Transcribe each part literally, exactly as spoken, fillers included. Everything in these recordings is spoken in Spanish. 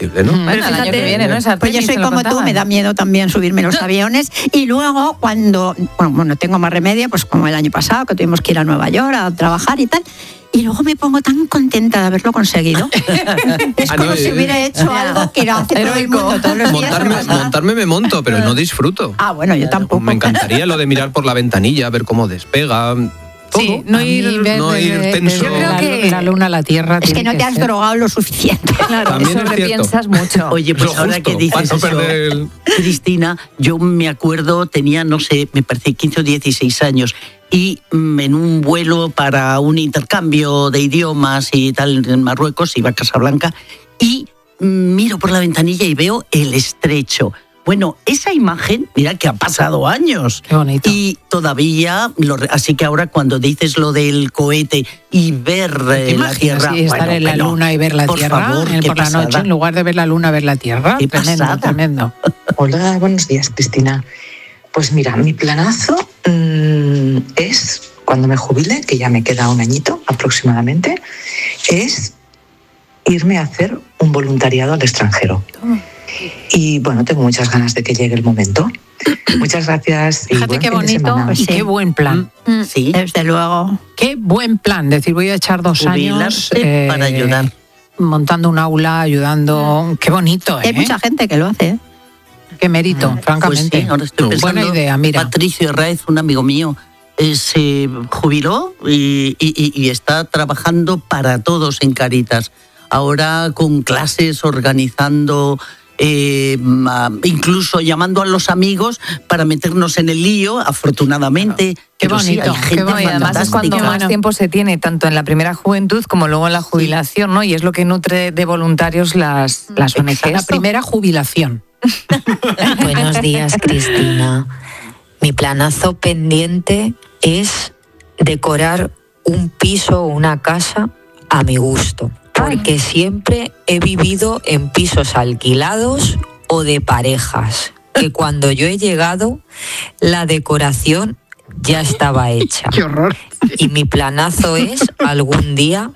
posible, ¿no? Bueno, Pero el año que viene, ¿no? Esa Pues yo soy como tú, me da miedo también subirme los aviones. Y luego cuando, bueno, bueno, tengo más remedio, pues como el año pasado, que tuvimos que ir a Nueva York a trabajar y tal. Y luego me pongo tan contenta de haberlo conseguido. Es Ah, como no, si eh, hubiera hecho algo que lo hace todo el mundo todos los días. Montarme, ¿verdad? montarme me monto, pero no disfruto. Ah, bueno, yo tampoco. Me encantaría lo de mirar por la ventanilla, ver cómo despega. Todo. Sí, no ir, ver, no ir de- tenso. de Yo creo la, que- la luna a la tierra. Es que tiene no te has ser. drogado lo suficiente. Claro, También es sobrepiensas mucho. Oye, pues Lo ahora justo, que dices para no eso, perder el- Cristina, yo me acuerdo, tenía, no sé, me parece quince o dieciséis años, y mm, en un vuelo para un intercambio de idiomas y tal en Marruecos, iba a Casablanca, y mm, miro por la ventanilla y veo el estrecho. Bueno, esa imagen, mira que ha pasado años. Qué bonito. Y todavía, lo re- así que ahora cuando dices lo del cohete y ver eh, ¿Te la imaginas Tierra... sí, estar bueno, en la bueno, luna y ver la por Tierra favor, en- qué por la pasada. noche, en lugar de ver la luna, ver la Tierra? Qué Tremendo, pasada. tremendo. Hola, buenos días, Cristina. Pues mira, mi planazo mmm, es, cuando me jubile, que ya me queda un añito aproximadamente, es irme a hacer un voluntariado al extranjero. Y bueno, tengo muchas ganas de que llegue el momento. Muchas gracias. Y Fíjate buen qué fin de bonito semana. y qué buen plan. Sí. Desde luego. Qué buen plan. Decir, voy a echar dos años Jubilarse para ayudar. montando un aula, ayudando. Qué bonito, ¿eh? Hay mucha gente que lo hace. ¿eh? Qué mérito, Pues francamente. sí, ahora estoy pensando, Buena idea, mira. Patricio Herráez, un amigo mío, eh, se jubiló y, y- y- y está trabajando para todos en Caritas. Ahora con clases, organizando, eh, ma- incluso llamando a los amigos para meternos en el lío, afortunadamente. Qué Pero sí, bonito, hay qué gente bonito. Y además es cuando fantástica. más tiempo se tiene, tanto en la primera juventud como luego en la jubilación, ¿no? Y es lo que nutre de voluntarios las, las O N Ges. La primera jubilación. Buenos días, Cristina. Mi planazo pendiente es decorar un piso o una casa a mi gusto, porque siempre he vivido en pisos alquilados o de parejas, que cuando yo he llegado, la decoración ya estaba hecha. Qué horror. Y mi planazo es algún día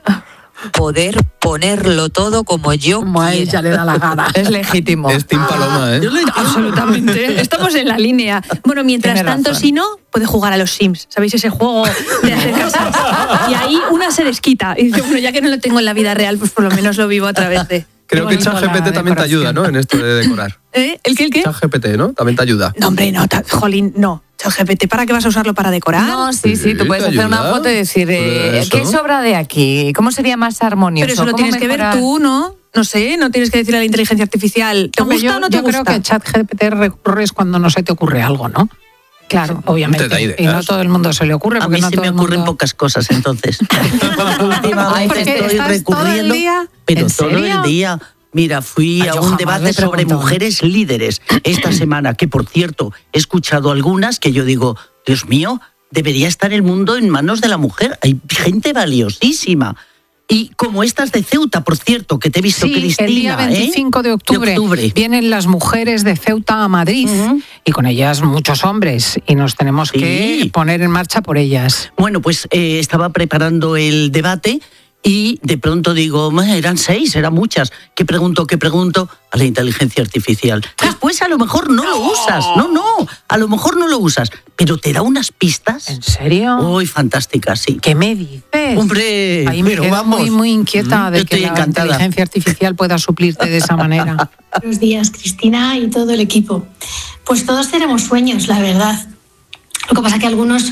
poder ponerlo todo como yo Como a quiera. ella le da la gana. Es legítimo. Es Tim Paloma, ¿eh? Absolutamente. Estamos en la línea. Bueno, mientras Tienes tanto, razón. si no, puede jugar a los Sims. ¿Sabéis ese juego de hacer casas? Y ahí una se desquita. Y dice, bueno, ya que no lo tengo en la vida real, pues por lo menos lo vivo a través de... Creo Qué que bonito ChatGPT la también te ayuda, ¿no? En esto de decorar. ¿Eh? ¿El qué, el qué? ChatGPT, ¿no? También te ayuda. No, hombre, no, ta- jolín, no. ChatGPT, ¿para qué vas a usarlo para decorar? No, sí, sí, tú Sí, puedes te hacer una ayuda. foto y decir, eh, Eso. ¿qué sobra de aquí? ¿Cómo sería más armonioso? Pero eso lo ¿Cómo tienes que ver mejorar? tú, ¿no? No sé, no tienes que decirle a la inteligencia artificial, ¿te Hombre, gusta yo, o no te yo gusta? creo que ChatGPT recurres cuando no se te ocurre algo, ¿no? Claro, obviamente. Te da ideas. Y no todo el mundo se le ocurre. A porque mí no se todo me el ocurren mundo... pocas cosas, entonces. Últimamente Porque estoy estás recurriendo, todo el día- pero ¿En todo serio? el día. Mira, fui Ay, a yo un jamás debate le sobre pregunto. mujeres líderes esta semana, que por cierto, he escuchado algunas que yo digo, Dios mío, debería estar el mundo en manos de la mujer. Hay gente valiosísima. Y como estas de Ceuta, por cierto, que te he visto, Sí, Cristina. el día veinticinco ¿eh? de, octubre, De octubre. vienen las mujeres de Ceuta a Madrid Ujú. y con ellas muchos hombres y nos tenemos Sí. que poner en marcha por ellas. Bueno, pues eh, estaba preparando el debate y de pronto digo, "Ma, eran seis, eran muchas. ¿Qué pregunto, qué pregunto? A la inteligencia artificial. Después a lo mejor no lo usas. No, no, a lo mejor no lo usas, pero te da unas pistas. ¿En serio? Uy, fantásticas, sí. ¿Qué me dices? Hombre, Ahí me pero quedo vamos. muy, muy inquieta Mm, de yo que estoy la encantada. inteligencia artificial pueda suplirte de esa manera. Buenos días, Cristina y todo el equipo. Pues todos tenemos sueños, la verdad. Lo que pasa es que algunos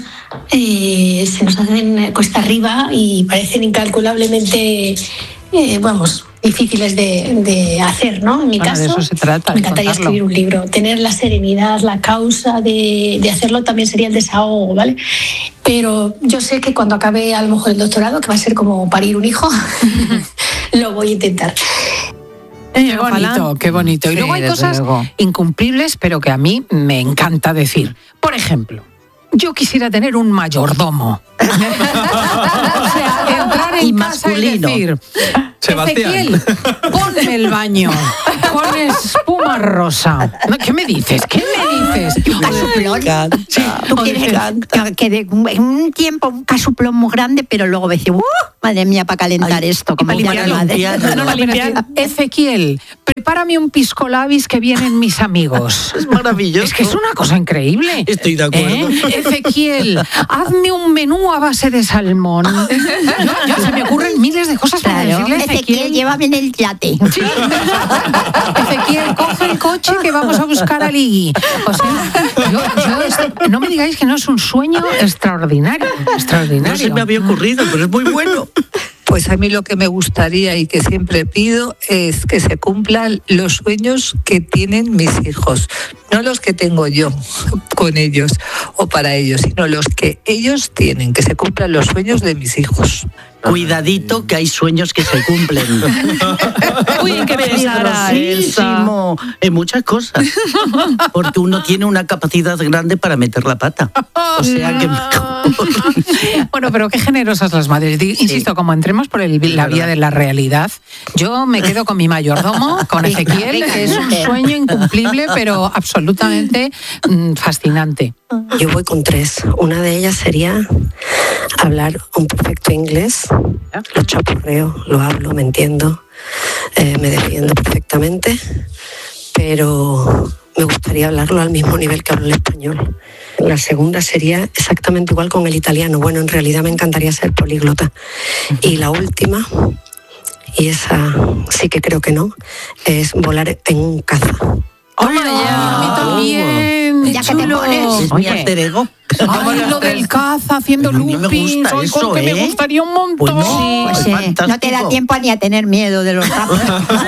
eh, se nos hacen cuesta arriba y parecen incalculablemente, eh, vamos, difíciles de, de hacer, ¿no? En mi Bueno, caso, de eso se trata, me de encantaría contarlo. escribir un libro. Tener la serenidad, la causa de, de hacerlo también sería el desahogo, ¿vale? Pero yo sé que cuando acabe a lo mejor el doctorado, que va a ser como parir un hijo, lo voy a intentar. Qué bonito, qué bonito. Y Sí, luego hay desde cosas luego. incumplibles, pero que a mí me encanta decir. Por ejemplo, yo quisiera tener un mayordomo. O sea, entrar en Y casa masculino. y decir, Sebastián. Ezequiel, ponme el baño con espuma rosa. No, ¿qué me dices? ¿Qué me dices? Un casoplón. Tú O quieres dices, que, que de un, en un tiempo un casoplón muy grande, pero luego decir, ¡uh! Madre mía, para calentar Ay, esto, y como para dice mi madre. limpiarlo. No, no, pero Ezequiel, prepárame un pisco labis que vienen mis amigos. Es maravilloso. Es que es una cosa increíble. Estoy de acuerdo. ¿Eh? Ezequiel, hazme un menú a base de salmón. Ya, ya se me ocurren miles de cosas para Claro. decirle a Ezequiel, Ezequiel. llévame en el yate. Sí. Ezequiel, coge el coche que vamos a buscar a Ligui. O sea, yo, yo esto- no me digáis que no es un sueño extraordinario. Extraordinario. No se me había ocurrido, pero es muy bueno. Pues a mí lo que me gustaría y que siempre pido es que se cumplan los sueños que tienen mis hijos, no los que tengo yo con ellos o para ellos, sino los que ellos tienen, que se cumplan los sueños de mis hijos. Cuidadito que hay sueños que se cumplen. Uy, qué pesada, Peligrosísimo en muchas cosas. Porque uno tiene una capacidad grande para meter la pata. O sea que mejor. Bueno, pero qué generosas las madres. Di- Insisto, como entremos por el- la vía de la realidad, yo me quedo con mi mayordomo, con Ezequiel, que es un sueño incumplible, pero absolutamente mm, fascinante. Yo voy con tres. Una de ellas sería hablar un perfecto inglés. Lo chapurreo, lo hablo, me entiendo, eh, me defiendo perfectamente, pero me gustaría hablarlo al mismo nivel que hablo el español. La segunda sería exactamente igual con el italiano. Bueno, en realidad me encantaría ser políglota. Y la última, y esa sí que creo que no, es volar en un caza. ¡Toma ya! ¡A mí también! Ya que te chulo. pones. Es mi alter ego. Ay, lo del caza, haciendo A mí me loopings, gusta ay, eso, con que ¿eh? me gustaría un montón. Pues no, Pues, es eh, fantástico. no te da tiempo ni a tener miedo de los rapos.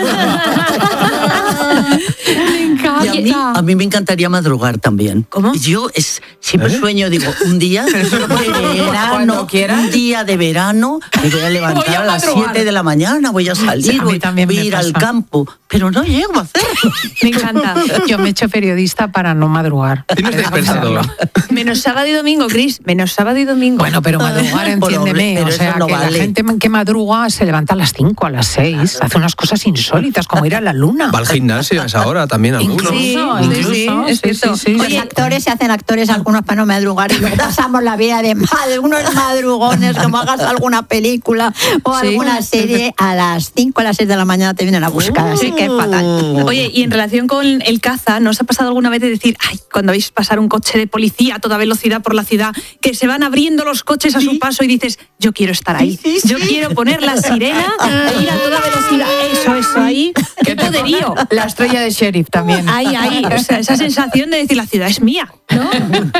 Me encanta. Y a mí, a mí me encantaría madrugar también. ¿Cómo? Yo es, siempre ¿Eh? sueño, digo, un día de verano, Cuando quieras. un día de verano, me voy a levantar Voy a a, las madrugar. siete de la mañana, voy a salir, Sí, a mí voy, también voy a me ir al pasa. campo, pero no llego a hacerlo. Me encanta. Yo me he hecho periodista para no madrugar. Tienes Para despertador. hacerlo. Menos sábado y domingo, Cris. Menos sábado y domingo. Bueno, pero madrugar, entiéndeme. Pero o sea, eso no que vale. la gente que madruga se levanta a las cinco, a las seis, hace unas cosas insólitas, como ir a la luna. Va al gimnasio a esa hora también algunos. Incluso, Sí, incluso, sí, sí, es cierto. sí, sí. Los actores se hacen actores algunos para no madrugar y luego pasamos la vida de madre, unos madrugones, como hagas alguna película o Sí. alguna serie, a las cinco, a las seis de la mañana te vienen a buscar, así que es fatal. Oye, y en relación con el caza, ¿no os ha pasado alguna vez de decir, ay, cuando veis pasar un coche de policía a toda velocidad por la ciudad, que se van abriendo los coches a su paso y dices, yo quiero estar ahí, yo quiero poner la sirena e ir a toda velocidad, eso, eso, ahí, qué poderío. La estrella de sheriff también. Ahí, ahí, o sea, esa sensación de decir, la ciudad es mía, ¿no?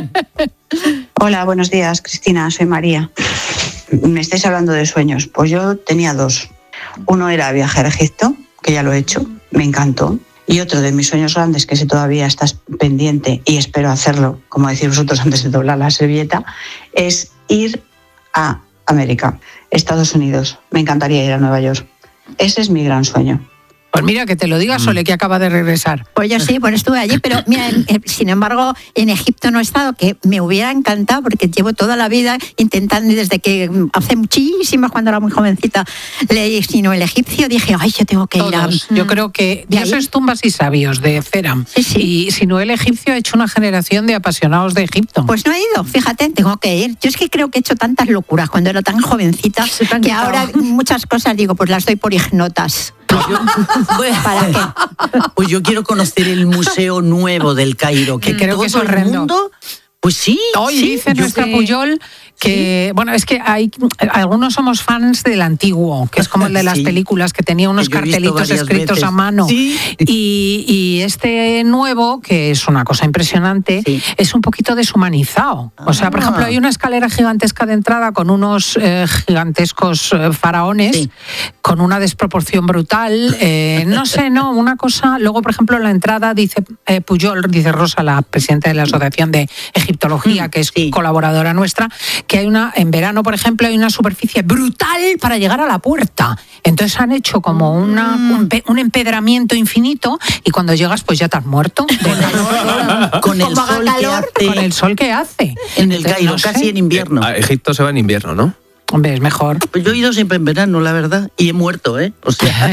Hola, buenos días, Cristina, soy María. Me estáis hablando de sueños. Pues yo tenía dos. Uno era viajar a Egipto, que ya lo he hecho, me encantó. Y otro de mis sueños grandes, que si todavía estás pendiente y espero hacerlo, como decís vosotros antes de doblar la servilleta, es ir a América, Estados Unidos. Me encantaría ir a Nueva York. Ese es mi gran sueño. Pues mira, que te lo diga Sole, que acaba de regresar. Pues yo sí, pues estuve allí, pero mira, en- eh, sin embargo, en Egipto no he estado, que me hubiera encantado porque llevo toda la vida intentando, desde que mm, hace muchísimas, cuando era muy jovencita, leí Sino el egipcio, dije, ay, yo tengo que ir a... Todos. Yo creo que ¿De ahí? Dioses, tumbas y sabios de Ceram. Sí, sí. Y si no, el egipcio ha hecho una generación de apasionados de Egipto. Pues no he ido, fíjate, tengo que ir. Yo es que creo que he hecho tantas locuras cuando era tan jovencita Se te han que quitado. ahora muchas cosas digo, pues las doy por ignotas. ¿Para qué? Pues yo quiero conocer el Museo Nuevo del Cairo, que Creo todo que es el horrendo. mundo... Pues sí, Hoy sí, dice yo nuestra sé. Puyol que, bueno, es que hay algunos somos fans del antiguo, que es como el de las Sí. películas, que tenía unos Que yo he visto cartelitos varias escritos veces. a mano. Sí. Y, y este nuevo, que es una cosa impresionante, Sí. es un poquito deshumanizado. O sea, por Ah. ejemplo, hay una escalera gigantesca de entrada con unos eh, gigantescos eh, faraones, Sí. con una desproporción brutal. eh, no sé, no, una cosa. Luego, por ejemplo, la entrada dice eh, Puyol, dice Rosa, la presidenta de la Asociación de Egiptología, Mm, que es sí. colaboradora nuestra, que hay una, en verano, por ejemplo, hay una superficie brutal para llegar a la puerta. Entonces han hecho como una, un, pe- un empedramiento infinito y cuando llegas, pues ya te has muerto. de calor, Con el Como haga sol que calor, hace con el sol que hace. en el Entonces, Cairo, no sé. casi en invierno. A Egipto se va en invierno, ¿no? Hombre, es mejor. Pues yo he ido siempre en verano, la verdad, y he muerto, ¿eh? O sea,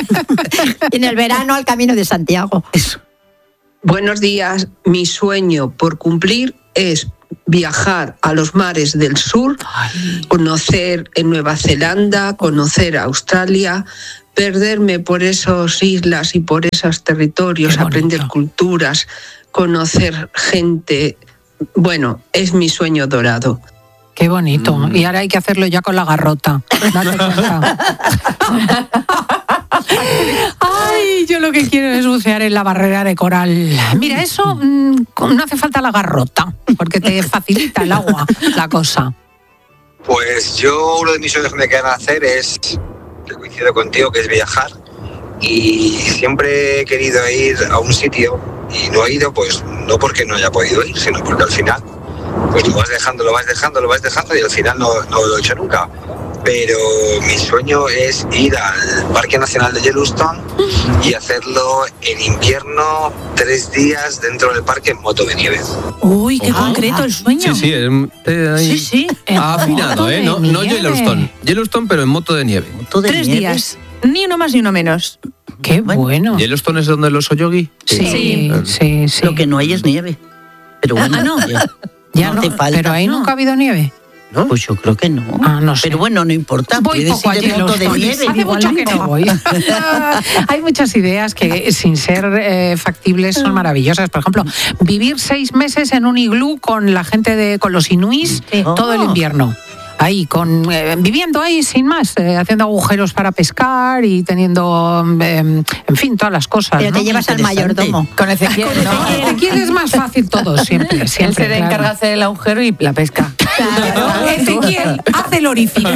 En el verano al Camino de Santiago. eso. Buenos días. Mi sueño por cumplir es viajar a los mares del sur, conocer en Nueva Zelanda, conocer Australia, perderme por esas islas y por esos territorios, aprender culturas, conocer gente. Bueno, es mi sueño dorado. Qué bonito. Mm. Y ahora hay que hacerlo ya con la garrota. Date cuenta. Ay, yo lo que quiero es bucear en la barrera de coral. Mira, eso mmm, no hace falta la garrota, porque te facilita el agua la cosa. Pues yo, uno de mis sueños que me quedan hacer es, que coincido contigo, que es viajar. Y siempre he querido ir a un sitio y no he ido, pues no porque no haya podido ir, sino porque al final pues lo vas dejando, lo vas dejando, lo vas dejando y al final no, no lo he hecho nunca. Pero mi sueño es ir al Parque Nacional de Yellowstone y hacerlo en invierno, tres días dentro del parque en moto de nieve. Uy, qué oh, concreto el sueño. Sí, sí, eh, eh, sí, sí. Ha afinado, ¿eh? No, no Yellowstone. Yellowstone, pero en moto de nieve. Moto de tres nieve. días. Ni uno más ni uno menos. Qué bueno. ¿Yellowstone es donde los Oyogi? Sí, sí, sí, sí. Lo que no hay es nieve. Pero bueno, ah, no. ya, ya no, no hace falta. Pero ahí no. nunca ha habido nieve. ¿No? Pues yo creo que no. Ah, no sé. Pero bueno, no importa. Voy poco ir de moto de nieve. Hace mucho que no voy. Hay muchas ideas que, sin ser eh, factibles, son maravillosas. Por ejemplo, vivir seis meses en un iglú con la gente de, con los inuís sí. todo oh. el invierno. Ahí, con, eh, viviendo ahí sin más, eh, haciendo agujeros para pescar y teniendo, eh, en fin, todas las cosas. Pero ¿no? te llevas al mayordomo. Con Ezequiel, con ¿no? Ezequiel es más fácil todo, siempre. siempre Él se claro. encarga de hacer el agujero y la pesca. Claro. Ezequiel, hace el orificio.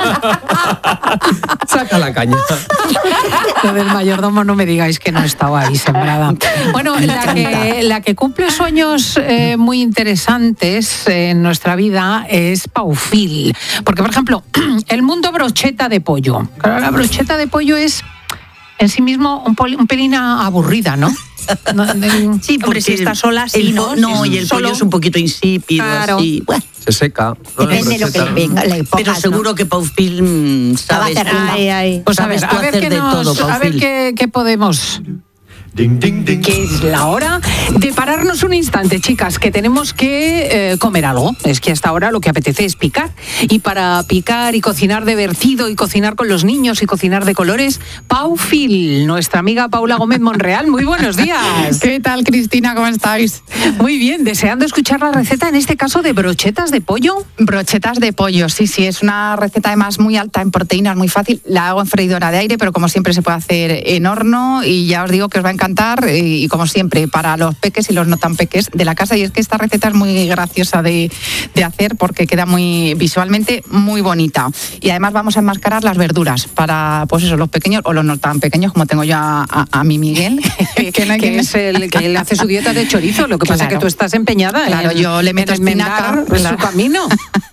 Saca la caña. Lo del mayordomo no me digáis que no estaba ahí sembrada. Bueno, la que, la que cumple sueños eh, muy interesantes en nuestra vida es Paufil. Porque, por ejemplo, el mundo brocheta de pollo. Claro, la brocheta de pollo es en sí mismo un, poli, un pelín aburrida, ¿no? no de, sí, porque si está sola, sí, el, ¿no? No, y el solo, pollo es un poquito insípido, claro. así. Bueno. Se seca. ¿No? Depende de lo que venga, le pongas, pero seguro ¿no? que Paufil mmm, sabes, ay, ay. Pues a ver, a ver, qué, nos, todo, a ver qué, qué podemos... Ding, ding, ding. Que es la hora de pararnos un instante, chicas, que tenemos que eh, comer algo. Es que hasta ahora lo que apetece es picar. Y para picar y cocinar de vertido y cocinar con los niños y cocinar de colores, Paufil, nuestra amiga Paula Gómez Monreal. Muy buenos días. ¿Qué tal, Cristina? ¿Cómo estáis? Muy bien, deseando escuchar la receta, en este caso de brochetas de pollo. Brochetas de pollo, sí, sí, es una receta además muy alta en proteínas, muy fácil. La hago en freidora de aire, pero como siempre se puede hacer en horno y ya os digo que os va a encantar. Cantar y, y como siempre para los peques y los no tan peques de la casa, y es que esta receta es muy graciosa de, de hacer porque queda muy visualmente muy bonita y además vamos a enmascarar las verduras para pues eso, los pequeños o los no tan pequeños como tengo yo a, a, a mi Miguel que, no que es el que él hace su dieta de chorizo, lo que pasa claro. es que tú estás empeñada claro, en, yo le meto espinaca en su camino.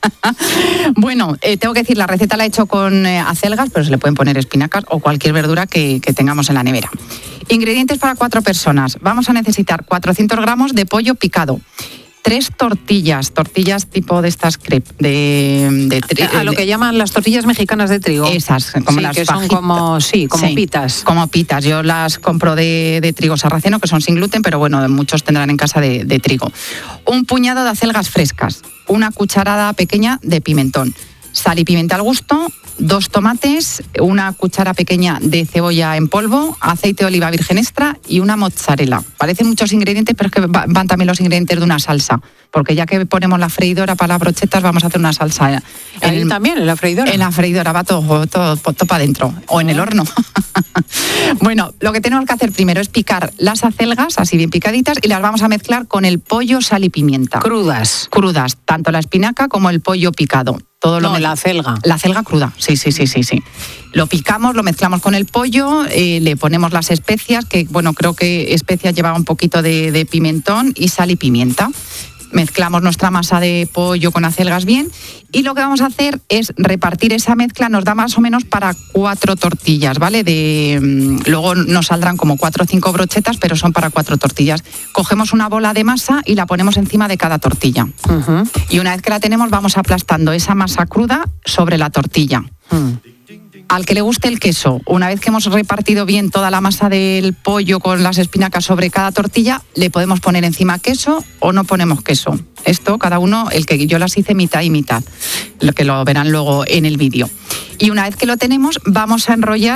Bueno, eh, tengo que decir, la receta la he hecho con eh, acelgas, pero se le pueden poner espinacas o cualquier verdura que, que tengamos en la nevera. Ingredientes para cuatro personas. Vamos a necesitar cuatrocientos gramos de pollo picado, tres tortillas, tortillas tipo de estas crepes, de, de trigo. A lo que llaman las tortillas mexicanas de trigo. Esas, como sí, las que fajitas. son como, sí, como sí, pitas. Como pitas. Yo las compro de, de trigo sarraceno, que son sin gluten, pero bueno, muchos tendrán en casa de, de trigo. Un puñado de acelgas frescas, una cucharada pequeña de pimentón, sal y pimienta al gusto, dos tomates, una cuchara pequeña de cebolla en polvo, aceite de oliva virgen extra y una mozzarella. Parecen muchos ingredientes, pero es que van también los ingredientes de una salsa, porque ya que ponemos la freidora para las brochetas, vamos a hacer una salsa. En el, también, en la freidora. En la freidora, va todo, todo, todo para adentro, o en el horno. Bueno, lo que tenemos que hacer primero es picar las acelgas, así bien picaditas, y las vamos a mezclar con el pollo, sal y pimienta. Crudas. Crudas, tanto la espinaca como el pollo picado. Todo no, lo la acelga. La acelga cruda, sí, sí, sí, sí, sí. Lo picamos, lo mezclamos con el pollo, eh, le ponemos las especias, que bueno, creo que especias lleva un poquito de, de pimentón y sal y pimienta. Mezclamos nuestra masa de pollo con acelgas bien y lo que vamos a hacer es repartir esa mezcla, nos da más o menos para cuatro tortillas, ¿vale? De, luego nos saldrán como cuatro o cinco brochetas, pero son para cuatro tortillas. Cogemos una bola de masa y la ponemos encima de cada tortilla. Uh-huh. Y una vez que la tenemos vamos aplastando esa masa cruda sobre la tortilla. Uh-huh. Al que le guste el queso, una vez que hemos repartido bien toda la masa del pollo con las espinacas sobre cada tortilla, le podemos poner encima queso o no ponemos queso. Esto, cada uno, el que yo las hice mitad y mitad, lo que lo verán luego en el vídeo. Y una vez que lo tenemos, vamos a enrollar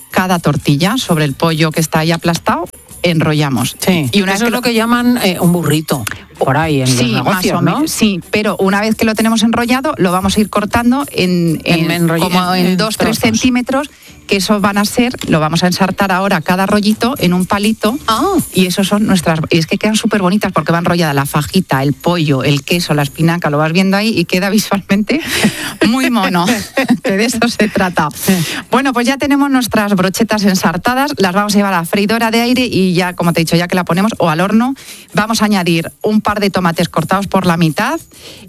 cada tortilla sobre el pollo que está ahí aplastado, enrollamos. Sí, y una eso vez que es lo que llaman eh, un burrito, por ahí en sí, los negocios, más o ¿no? menos, sí, pero una vez que lo tenemos enrollado, lo vamos a ir cortando en, en, en como en, en dos, tres centímetros, que eso van a ser, lo vamos a ensartar ahora cada rollito en un palito, oh. y eso son nuestras, y es que quedan súper bonitas porque va enrollada la fajita, el pollo, el queso, la espinaca, lo vas viendo ahí y queda visualmente muy mono, que de eso se trata. Bueno, pues ya tenemos nuestras brochetas ensartadas, las vamos a llevar a la freidora de aire y ya, como te he dicho, ya que la ponemos, o al horno, vamos a añadir un par de tomates cortados por la mitad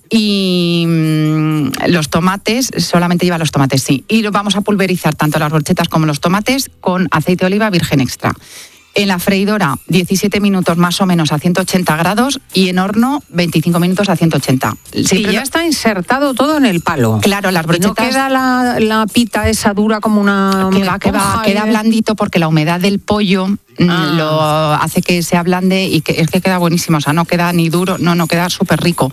y mmm, los tomates, solamente lleva los tomates, sí, y lo vamos a pulverizar tanto las brochetas como los tomates con aceite de oliva virgen extra. En la freidora, diecisiete minutos más o menos a ciento ochenta grados y en horno, veinticinco minutos a ciento ochenta. Sí, y ya está insertado todo en el palo. Claro, las brochetas... Y no queda la, la pita esa dura como una... Que va, que va, queda blandito porque la humedad del pollo ah. lo hace que se ablande y que es que queda buenísimo. O sea, no queda ni duro, no, no, queda súper rico.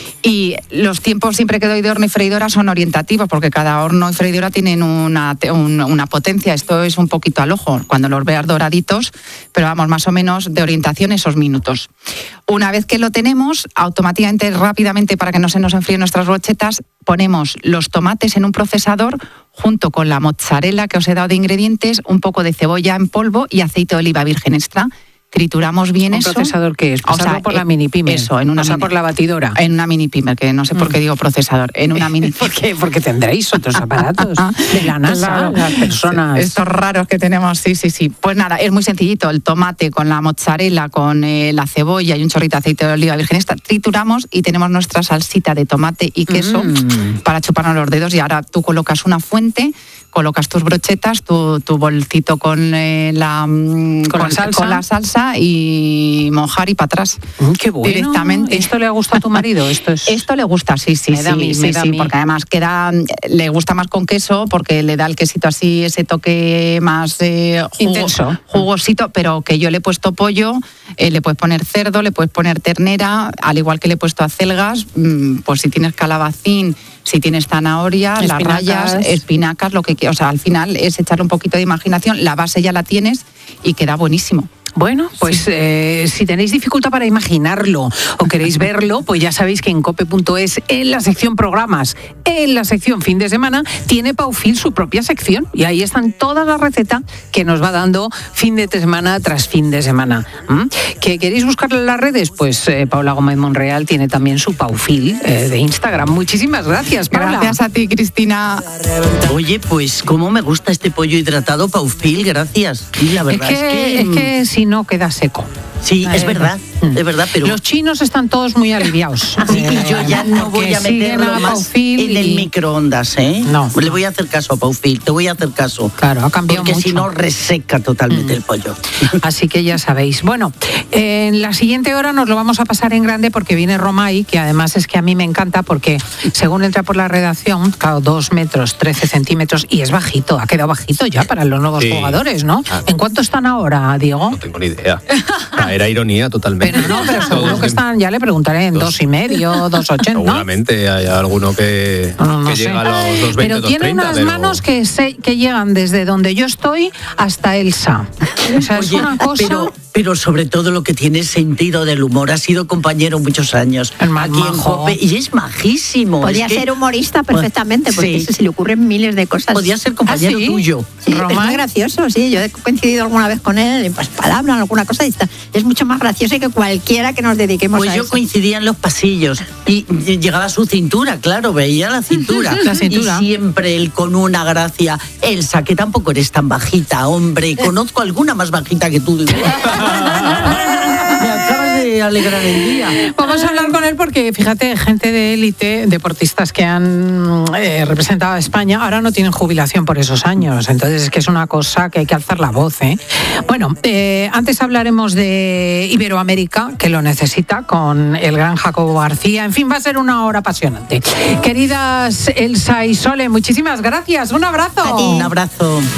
Y los tiempos siempre que doy de horno y freidora son orientativos porque cada horno y freidora tienen una, una potencia. Esto es un poquito al ojo cuando los veas doraditos, pero vamos, más o menos de orientación esos minutos. Una vez que lo tenemos, automáticamente, rápidamente, para que no se nos enfríen nuestras brochetas, ponemos los tomates en un procesador junto con la mozzarella que os he dado de ingredientes, un poco de cebolla en polvo y aceite de oliva virgen extra. Trituramos bien ¿Un eso. ¿Un procesador qué es? Pasarlo o sea, por la mini pimer. Eso, en una o sea, mini, por la batidora. En una mini pimer, que no sé por qué digo procesador. En una mini ¿Por qué? Porque tendréis otros aparatos de la NASA, claro, las personas. Estos raros que tenemos, sí, sí, sí. Pues nada, es muy sencillito. El tomate con la mozzarella, con eh, la cebolla y un chorrito de aceite de oliva virgen extra, trituramos y tenemos nuestra salsita de tomate y queso mm. para chuparnos los dedos. Y ahora tú colocas una fuente, colocas tus brochetas, tu, tu bolsito con, eh, la, ¿Con, con, la salsa? con la salsa y mojar y para atrás. Mm, qué bueno. Directamente. ¿Esto le gusta a tu marido? Esto, es... Esto le gusta, sí, sí, me da sí, mí, sí, me da sí mí. Porque además queda, le gusta más con queso porque le da el quesito así, ese toque más eh, jugo, intenso, jugosito, pero que yo le he puesto pollo, eh, le puedes poner cerdo, le puedes poner ternera, al igual que le he puesto acelgas, mmm, pues si tienes calabacín, si tienes zanahoria, las rayas, espinacas, lo que quieras. O sea, al final es echarle un poquito de imaginación, la base ya la tienes y queda buenísimo. Bueno, pues sí. eh, si tenéis dificultad para imaginarlo o queréis verlo, pues ya sabéis que en cope punto es, en la sección programas, en la sección fin de semana, tiene Paufil su propia sección y ahí están todas las recetas que nos va dando fin de semana tras fin de semana. ¿Mm? ¿Que queréis buscarla en las redes? Pues eh, Paula Gómez Monreal tiene también su Paufil eh, de Instagram. Muchísimas gracias, Paula. Gracias a ti, Cristina. Oye, pues cómo me gusta este pollo hidratado Paufil, gracias. Y la verdad es que, es que, es que si no queda seco. Sí, es verdad, es verdad, pero... Los chinos están todos muy aliviados. Sí, y yo ya no voy a meterlo más en el microondas, ¿eh? No. Le voy a hacer caso a Paufil, te voy a hacer caso. Claro, ha cambiado porque mucho. Porque si no, reseca totalmente mm. el pollo. Así que ya sabéis. Bueno, en la siguiente hora nos lo vamos a pasar en grande porque viene Romay, que además es que a mí me encanta porque según entra por la redacción, claro, dos metros, trece centímetros, y es bajito, ha quedado bajito ya para los nuevos sí. jugadores, ¿no? Ah. ¿En cuánto están ahora, Diego? No tengo ni idea. Era ironía totalmente. Pero no, pero seguro que están, ya le preguntaré, en dos, dos y medio, dos ochenta. Seguramente hay alguno que, no, no que sé. llega a los dos veinte, pero tiene dos treinta, unas pero... manos que, se, que llegan desde donde yo estoy hasta Elsa. O sea, Oye, es una cosa... Pero, pero sobre todo lo que tiene sentido del humor. Ha sido compañero muchos años el más aquí majo. en Cope y es majísimo. Podría es que... ser humorista perfectamente porque sí. se le ocurren miles de cosas. Podría ser compañero ¿Ah, sí? tuyo. Sí, es muy gracioso, sí. Yo he coincidido alguna vez con él en pues, palabras, alguna cosa y está. Es mucho más gracioso que cualquiera que nos dediquemos pues a yo eso. coincidía en los pasillos y llegaba a su cintura, claro, veía la cintura. la cintura. Y siempre él con una gracia. Elsa, que tampoco eres tan bajita, hombre. Conozco alguna más bajita que tú. Me acabas de alegrar el día. Vamos a hablar con él porque, fíjate, gente de élite, deportistas que han eh, representado a España, ahora no tienen jubilación por esos años. Entonces es que es una cosa que hay que alzar la voz, ¿eh? Bueno, eh, antes hablaremos de Iberoamérica, que lo necesita, con el gran Jacobo García. En fin, va a ser una hora apasionante. Queridas Elsa y Sole, muchísimas gracias. Un abrazo. Un abrazo.